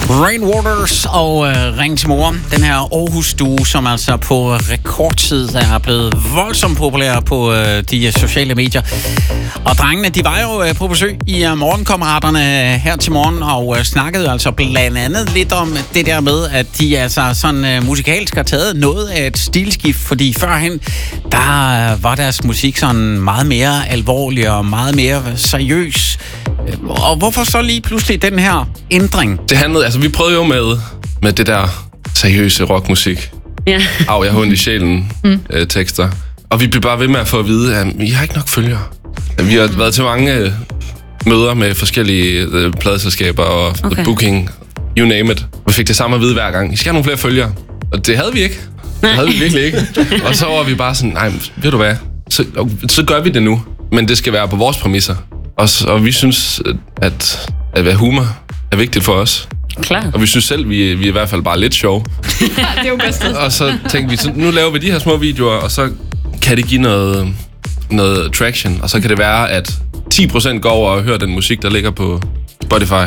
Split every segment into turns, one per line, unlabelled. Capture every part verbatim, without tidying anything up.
Rainwaters og øh, Ring til Mor. Den her Aarhus-duo, som altså på rekordtid er blevet voldsomt populær på øh, de sociale medier. Og drengene, de var jo øh, på besøg i øh, Morgenkammeraterne her til morgen, og øh, snakkede altså blandt andet lidt om det der med, at de altså sådan øh, musikalsk har taget noget af et stilskift, fordi førhen, der øh, var deres musik sådan meget mere alvorlig og meget mere seriøs. Og hvorfor så lige pludselig den her ændring?
Det handlede, altså vi prøvede jo med, med det der seriøse rockmusik.
Ja.
Af, jeg har ondt i sjælen mm. øh, tekster. Og vi blev bare ved med at få at vide, at vi har ikke nok følgere. Vi har været til mange øh, møder med forskellige øh, pladeselskaber og okay. booking, you name it. Vi fik det samme at vide hver gang. I skal have nogle flere følgere. Og det havde vi ikke. Det havde vi virkelig ikke. Og så var vi bare sådan, nej, ved du hvad, så, så gør vi det nu. Men det skal være på vores præmisser. Og, og vi synes, at, at være humor er vigtigt for os.
Klar.
Og vi synes selv, vi, vi er i hvert fald bare lidt sjove.
Det er jo bedst.
Og så tænkte vi, så nu laver vi de her små videoer, og så kan det give noget, noget traction. Og så kan det være, at ti procent går over og hører den musik, der ligger på Spotify.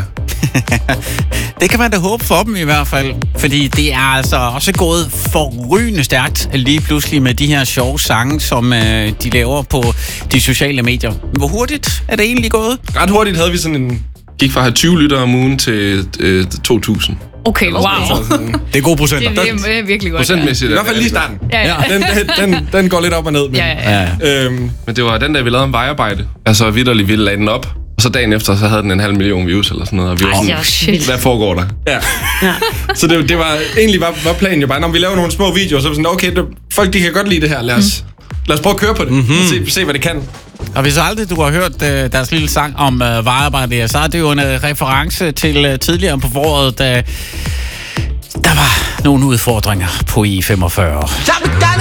Det kan man da håbe for dem i hvert fald. Fordi det er altså også gået forrygende stærkt lige pludselig med de her sjove sange, som øh, de laver på de sociale medier. Hvor hurtigt er det egentlig gået?
Ret hurtigt havde vi sådan en... Gik fra at have tyve lyttere om ugen til øh, to tusind.
Okay, wow.
Det er gode procenter.
Det er, det er virkelig godt.
Procentmæssigt.
I hvert fald lige starten.
Ja, ja.
Den, den, den går lidt op og ned. Men,
Ja, ja,
Ja.
Øhm,
Men det var den dag, vi lavede en vejarbejde. Altså vitterligt, vi lagde den op. Og så dagen efter, så havde den en halv million views eller sådan noget. Og vi var
Ej,
sådan,
det var shit.
hvad foregår der?
ja. Så det, det var egentlig var, var planen jo bare, når vi laver nogle små videoer, så var sådan, okay, det, folk de kan godt lide det her. Lad os, mm. lad os prøve at køre på det. Mm-hmm. Se, se, hvad det kan.
Og hvis aldrig du har hørt øh, deres lille sang om øh, vejarbejde, så er det jo en øh, reference til øh, tidligere på foråret, da der var nogle udfordringer på I femogfyrre.